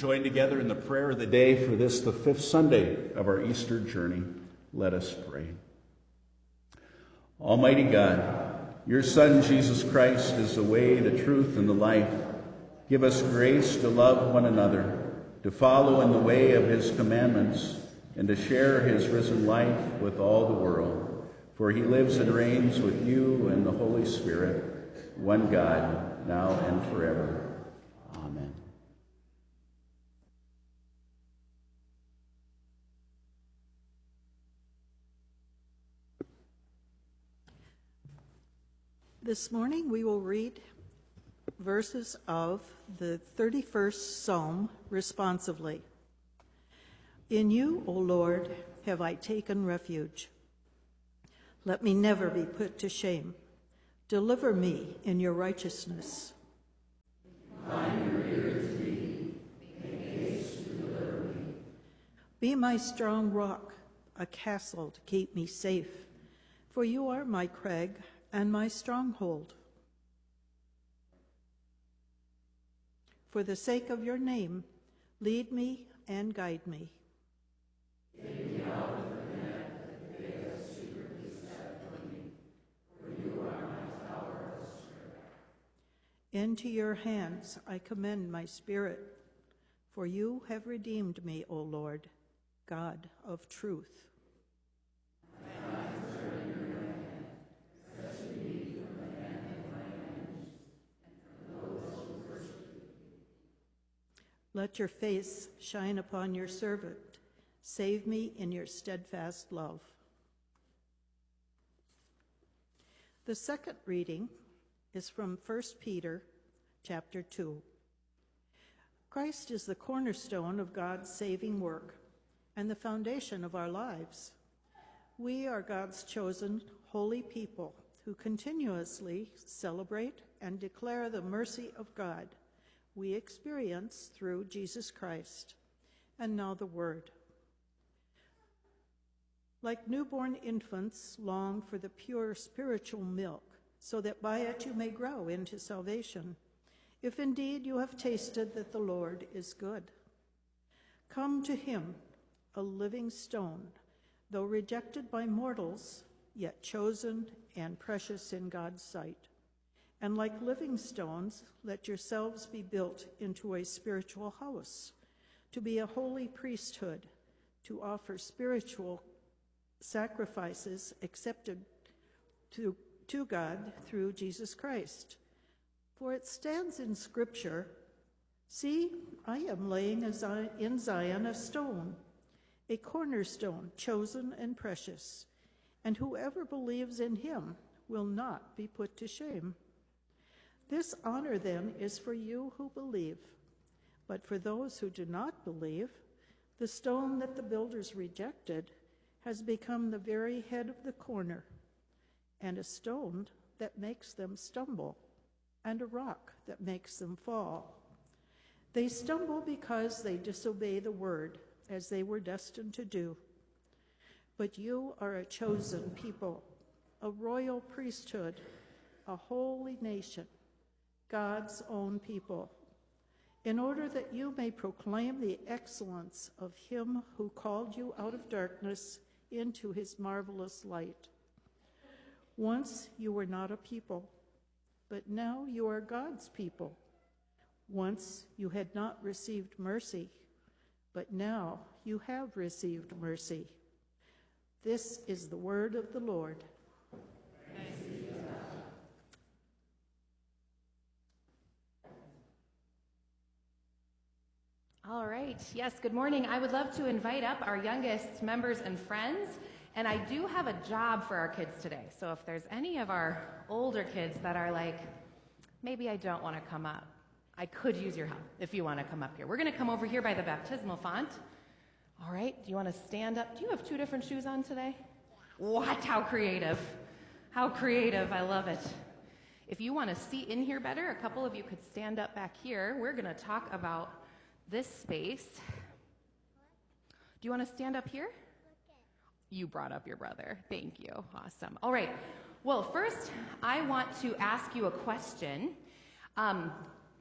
join together in the prayer of the day for this, the fifth Sunday of our Easter journey. Let us pray. Almighty God, your Son, Jesus Christ, is the way, the truth, and the life. Give us grace to love one another, to follow in the way of his commandments, and to share his risen life with all the world. For he lives and reigns with you and the Holy Spirit, one God, now and forever. Amen. This morning we will read verses of the 31st Psalm responsively. In you, O Lord, have I taken refuge. Let me never be put to shame. Deliver me in your righteousness. Incline your ear to me. Make haste to deliver me. Be my strong rock, a castle to keep me safe. For you are my crag and my stronghold. For the sake of your name, lead me and guide me. Take me out of the net that they have secretly set for me, for you are my tower of strength. Into your hands I commend my spirit, for you have redeemed me, O Lord, God of truth. Let your face shine upon your servant. Save me in your steadfast love. The second reading is from 1 Peter chapter 2. Christ is the cornerstone of God's saving work and the foundation of our lives. We are God's chosen holy people who continuously celebrate and declare the mercy of God we experience through Jesus Christ. And now the word. Like newborn infants long for the pure spiritual milk, so that by it you may grow into salvation, if indeed you have tasted that the Lord is good. Come to him, a living stone, though rejected by mortals, yet chosen and precious in God's sight. And like living stones, let yourselves be built into a spiritual house, to be a holy priesthood, to offer spiritual sacrifices accepted to God through Jesus Christ. For it stands in Scripture, see, I am laying in Zion a stone, a cornerstone, chosen and precious, and whoever believes in him will not be put to shame. This honor, then, is for you who believe. But for those who do not believe, the stone that the builders rejected has become the very head of the corner, and a stone that makes them stumble, and a rock that makes them fall. They stumble because they disobey the word, as they were destined to do. But you are a chosen people, a royal priesthood, a holy nation, God's own people, in order that you may proclaim the excellence of him who called you out of darkness into his marvelous light. Once you were not a people, but now you are God's people. Once you had not received mercy, but now you have received mercy. This is the word of the Lord. Thanks be to God. All right. Yes, good morning. I would love to invite up our youngest members and friends, and I do have a job for our kids today. So if there's any of our older kids that are like, maybe I don't want to come up, I could use your help if you want to come up here. We're going to come over here by the baptismal font. All right. Do you want to stand up? Do you have two different shoes on today? What? How creative. How creative. I love it. If you want to see in here better, a couple of you could stand up back here. We're going to talk about this space. Do you want to stand up here? You brought up your brother. Thank you. Awesome. All right. Well, first, I want to ask you a question.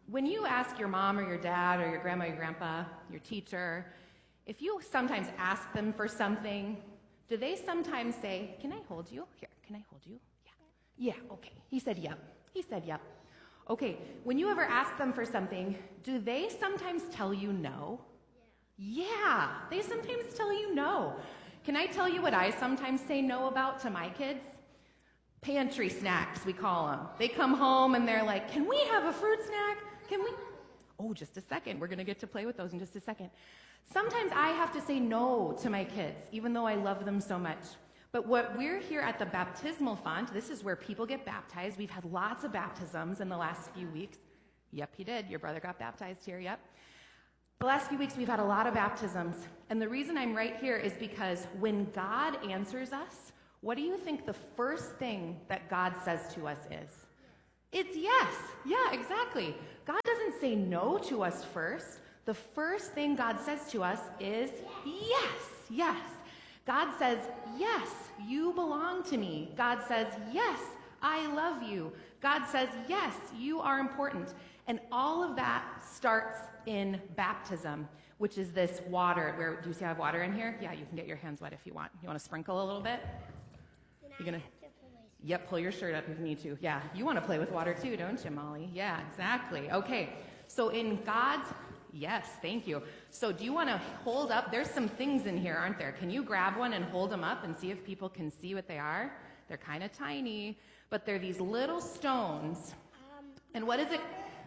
When you ask your mom or your dad or your grandma or your grandpa, your teacher, if you sometimes ask them for something, do they sometimes say, can I hold you? Here, can I hold you? Yeah. Yeah, okay. He said yep. He said yep. Okay, when you ever ask them for something, do they sometimes tell you no? Yeah, they sometimes tell you no. Can I tell you what I sometimes say no about to my kids? Pantry snacks, we call them. They come home and they're like, can we have a fruit snack? Can we? Oh, just a second. We're going to get to play with those in just a second. Sometimes I have to say no to my kids, even though I love them so much. But what we're here at the baptismal font, this is where people get baptized. We've had lots of baptisms in the last few weeks. Yep, he did. Your brother got baptized here, yep. The last few weeks we've had a lot of baptisms. And the reason I'm right here is because when God answers us, what do you think the first thing that God says to us is? It's yes. Yeah, exactly. God doesn't say no to us first. The first thing God says to us is yes, yes. God says, yes, you belong to me. God says, yes, I love you. God says, yes, you are important. And all of that starts in baptism, which is this water. Do you see I have water in here? Yeah, you can get your hands wet if you want. You want to sprinkle a little bit? You're going to? Yep, pull your shirt up if you need to. Yeah, you want to play with water too, don't you, Molly? Yeah, exactly. Okay, so in God's, yes, thank you. So do you want to hold up? There's some things in here, aren't there? Can you grab one and hold them up and see if people can see what they are? They're kind of tiny, but they're these little stones. And what does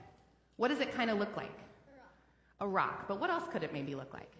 it kind of look like? A rock. But what else could it maybe look like?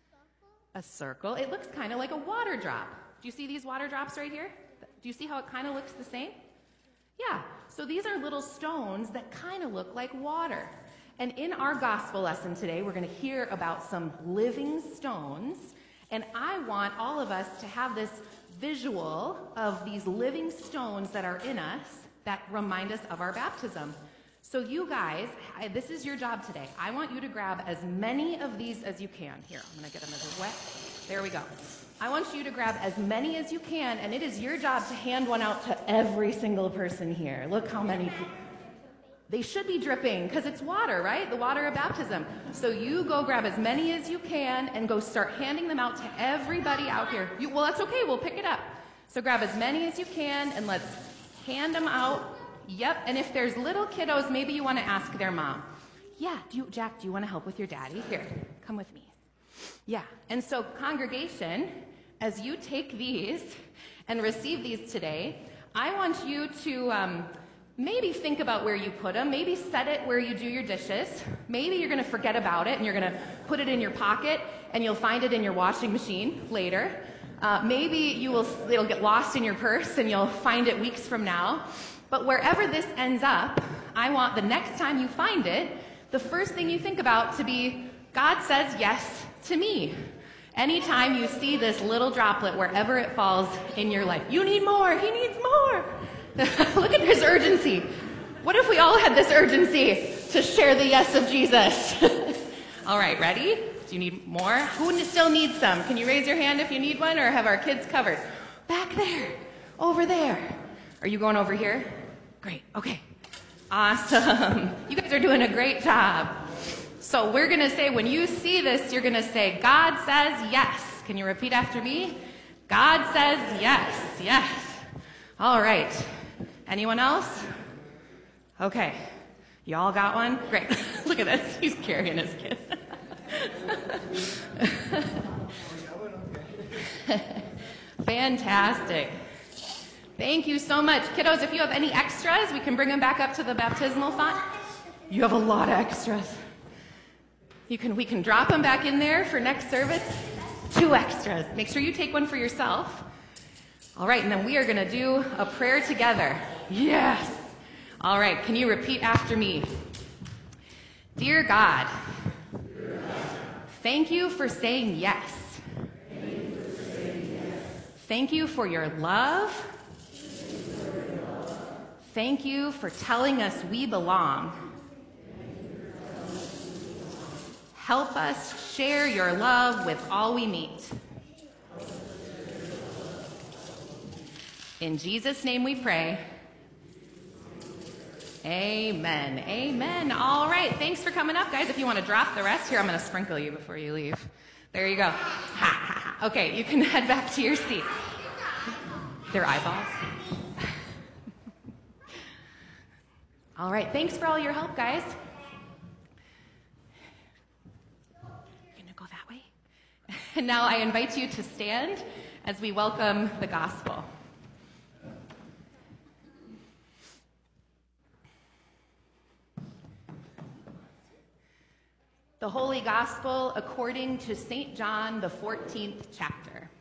A circle. It looks kind of like a water drop. Do you see these water drops right here? Do you see how it kind of looks the same? Yeah. So these are little stones that kind of look like water. And in our gospel lesson today, we're going to hear about some living stones. And I want all of us to have this visual of these living stones that are in us that remind us of our baptism. So you guys, this is your job today. I want you to grab as many of these as you can. Here, I'm going to get them as wet. There we go. I want you to grab as many as you can, and it is your job to hand one out to every single person here. Look how many people. They should be dripping because it's water, right? The water of baptism. So you go grab as many as you can and go start handing them out to everybody out here. Well, that's okay. We'll pick it up. So grab as many as you can and let's hand them out. Yep. And if there's little kiddos, maybe you want to ask their mom. Yeah. Jack, do you want to help with your daddy? Here, come with me. Yeah. And so congregation, as you take these and receive these today, I want you to maybe think about where you put them. Maybe set it where you do your dishes. Maybe you're going to forget about it and you're going to put it in your pocket and you'll find it in your washing machine later. Maybe it'll get lost in your purse and you'll find it weeks from now. But wherever this ends up, I want the next time you find it, the first thing you think about to be, God says yes to me. Anytime you see this little droplet, wherever it falls in your life, you need more, he needs more. Look at his urgency. What if we all had this urgency to share the yes of Jesus? All right, ready? Do you need more? Who still needs some? Can you raise your hand if you need one, or have our kids covered? Back there, over there. Are you going over here? Great, okay. Awesome. You guys are doing a great job. So we're going to say, when you see this, you're going to say, God says yes. Can you repeat after me? God says yes, yes. All right. Anyone else? Okay. Y'all got one? Great. Look at this. He's carrying his kid. Fantastic. Thank you so much. Kiddos, if you have any extras, we can bring them back up to the baptismal font. You have a lot of extras. We can drop them back in there for next service. 2 extras. Make sure you take one for yourself. All right, and then we are going to do a prayer together. Yes. All right, can you repeat after me? Dear God, thank you for saying yes. Thank you for your love. Thank you for telling us we belong. Help us share your love with all we meet. In Jesus' name we pray. Amen. Amen. All right. Thanks for coming up, guys. If you want to drop the rest here, I'm going to sprinkle you before you leave. There you go. Ha, ha, ha. Okay, you can head back to your seat. Their eyeballs. All right. Thanks for all your help, guys. You're going to go that way? And now I invite you to stand as we welcome the gospel. The Holy Gospel according to St. John, the 14th chapter.